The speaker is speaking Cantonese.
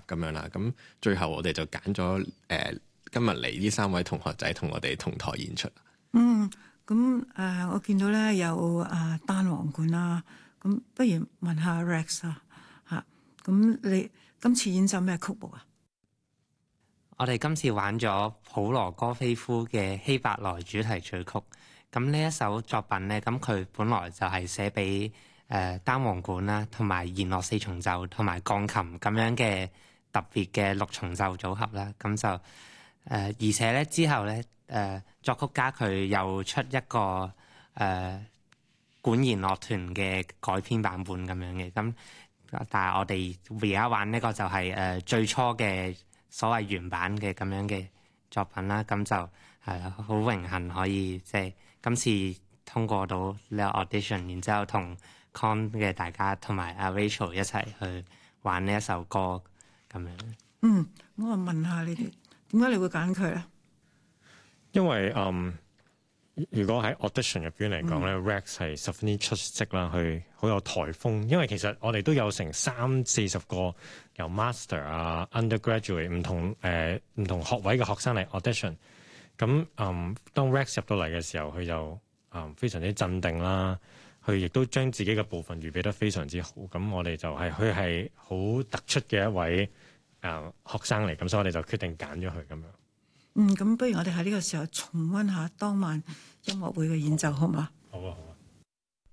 咁樣啦。咁最後我哋就揀咗今日嚟呢3位同學仔同我哋同台演出。 咁我見到咧有單簧管啦，咁不如問下 Rex 啊嚇，咁你今次演奏咩曲目啊？ 我哋今次玩咗普羅戈菲夫嘅希伯來主題序曲。咁呢一首作品咧，咁佢本來就係寫俾單簧管啦，同埋弦樂4重奏同埋鋼琴咁樣嘅特別嘅6重奏組合啦。咁就而且咧之後咧作曲家佢又出一個管弦樂團嘅改編版本咁樣嘅。咁但係我哋而家玩呢個就係最初嘅所謂原版嘅咁樣嘅作品啦。咁就係啦，好榮幸可以即係今次通過到呢個 audition， 然之後同 Con 嘅大家同埋阿 Rachel 一齊去玩呢一首歌咁樣。 咁我問下你哋，點解你會揀佢咧？ 因為如果喺 audition 入邊嚟講咧，Rex 係十分之出色啦，佢好有台風。因為其實我哋都有成30-40個由 master 啊、undergraduate 唔同學位嘅學生嚟 audition。咁當 Rex 入到嚟嘅時候，佢就非常之鎮定啦，佢亦都將自己嘅部分預備得非常之好。咁我哋就係佢係好突出嘅一位學生嚟，咁所以我哋就決定揀咗佢咁樣。 咁不如我哋喺呢個時候重溫下當晚音樂會嘅演奏，好嗎？ 好啊。